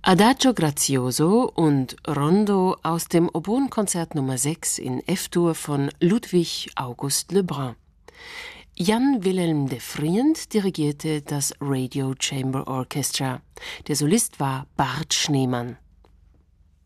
Adagio grazioso und Rondo aus dem Oboenkonzert Nummer 6 in F-Dur von Ludwig August Lebrun. Jan Wilhelm de Vriend dirigierte das Radio Chamber Orchestra. Der Solist war Bart Schneemann.